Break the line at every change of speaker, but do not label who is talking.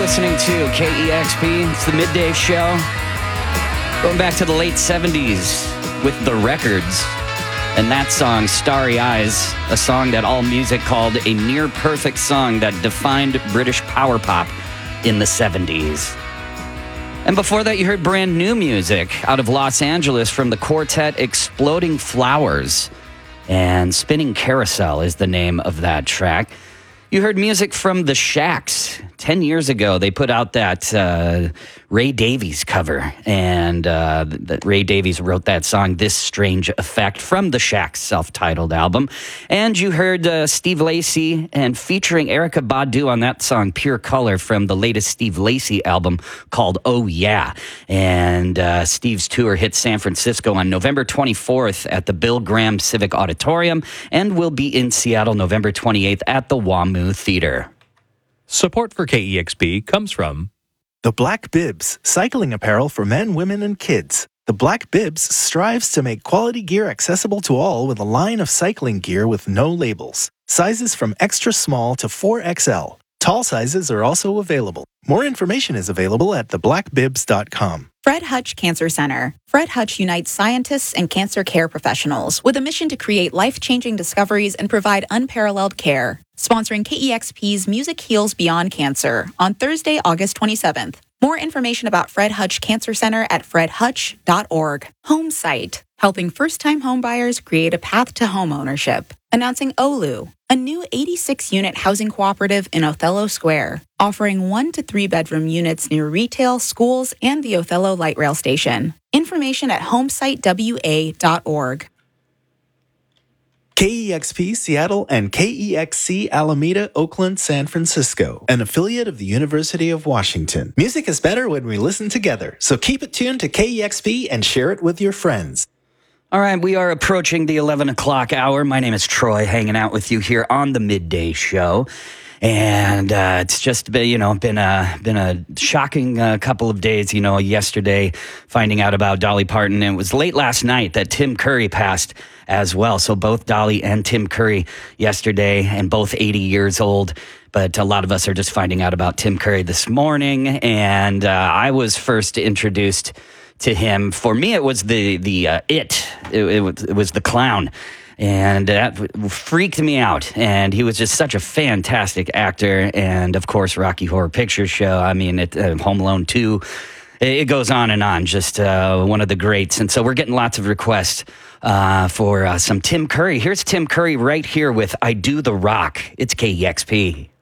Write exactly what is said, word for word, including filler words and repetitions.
listening to K E X P. It's the midday show. Going back to the late seventies with The Records. And that song, Starry Eyes, a song that All Music called a near-perfect song that defined British power pop in the seventies. And before that, you heard brand new music out of Los Angeles from the quartet Exploding Flowers. And Spinning Carousel is the name of that track. You heard music from The Shacks. Ten years ago, they put out that uh, Ray Davies cover. And uh, that Ray Davies wrote that song, This Strange Effect, from The Shacks' self-titled album. And you heard uh, Steve Lacy and featuring Erykah Badu on that song, Pure Color, from the latest Steve Lacy album called Oh Yeah. And uh, Steve's tour hit San Francisco on November twenty-fourth at the Bill Graham Civic Auditorium and will be in Seattle November twenty-eighth at the WAMU Theater.
Support for K E X P comes from
The Black Bibs, cycling apparel for men, women, and kids. The Black Bibs strives to make quality gear accessible to all with a line of cycling gear with no labels. Sizes from extra small to four X L. Tall sizes are also available. More information is available at the black bibs dot com.
Fred Hutch Cancer Center. Fred Hutch unites scientists and cancer care professionals with a mission to create life-changing discoveries and provide unparalleled care. Sponsoring K E X P's Music Heals Beyond Cancer on Thursday, August twenty-seventh. More information about Fred Hutch Cancer Center at fred hutch dot org. Home Site, helping first-time homebuyers create a path to homeownership. Announcing Olu, a new eighty-six unit housing cooperative in Othello Square, offering one to three bedroom units near retail, schools, and the Othello Light Rail Station. Information at homesite w a dot org.
K E X P Seattle and K E X C Alameda, Oakland, San Francisco, an affiliate of the University of Washington. Music is better when we listen together, so keep it tuned to K E X P and share it with your friends.
All right, we are approaching the eleven o'clock hour. My name is Troy, hanging out with you here on the Midday Show. And uh, it's just been, you know, been a been a shocking uh, couple of days. You know, yesterday finding out about Dolly Parton, and it was late last night that Tim Curry passed as well. So both Dolly and Tim Curry yesterday, and both eighty years old. But a lot of us are just finding out about Tim Curry this morning. And uh, I was first introduced to him. For me, it was the the uh, it. It, it, was, it was the clown. And that freaked me out. And he was just such a fantastic actor. And, of course, Rocky Horror Picture Show. I mean, it, uh, Home Alone two. It goes on and on. Just uh, one of the greats. And so we're getting lots of requests uh, for uh, some Tim Curry. Here's Tim Curry right here with I Do the Rock. It's K E X P.